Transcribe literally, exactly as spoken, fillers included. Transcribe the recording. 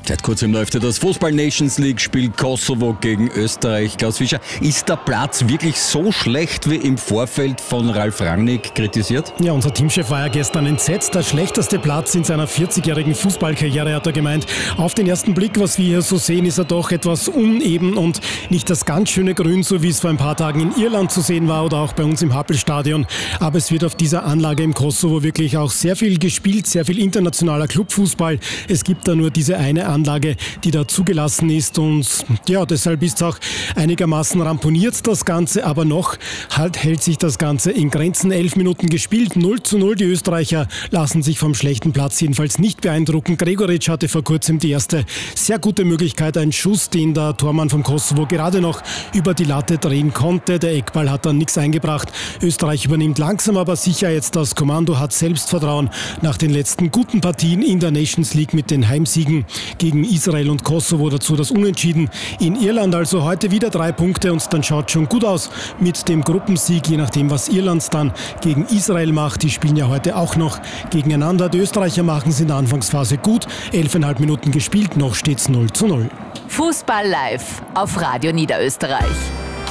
Seit kurzem läuft ja das Fußball-Nations-League-Spiel Kosovo gegen Österreich. Klaus Fischer, ist der Platz wirklich so schlecht wie im Vorfeld von Ralf Rangnick kritisiert? Ja, unser Teamchef war ja gestern entsetzt. Der schlechteste Platz in seiner vierzigjährigen Fußballkarriere, hat er gemeint. Auf den ersten Blick, was wir hier so sehen, ist er doch etwas uneben und nicht das ganz schöne Grün, so wie es vor ein paar Tagen in Irland zu sehen war oder auch bei uns im Happelstadion. Aber es wird auf dieser Anlage im Kosovo wirklich auch sehr viel gespielt, sehr viel internationaler Clubfußball. Es gibt da nur diese eine Anlage, die da zugelassen ist und ja, deshalb ist es auch einigermaßen ramponiert das Ganze, aber noch halt hält sich das Ganze in Grenzen. Elf Minuten gespielt, null zu null. Die Österreicher lassen sich vom schlechten Platz jedenfalls nicht beeindrucken. Gregoritsch hatte vor kurzem die erste sehr gute Möglichkeit, ein Schuss, den der Tormann vom Kosovo gerade noch über die Latte drehen konnte. Der Eckball hat dann nichts eingebracht. Österreich übernimmt langsam aber sicher jetzt das Kommando, hat Selbstvertrauen nach den letzten guten Partien in der Nations League mit den Heimsiegen gegen Israel und Kosovo, dazu das Unentschieden in Irland. Also heute wieder drei Punkte und dann schaut schon gut aus mit dem Gruppensieg, je nachdem, was Irland dann gegen Israel macht. Die spielen ja heute auch noch gegeneinander. Die Österreicher machen es in der Anfangsphase gut. Elfeinhalb Minuten gespielt, noch steht es null zu null. Fußball live auf Radio Niederösterreich.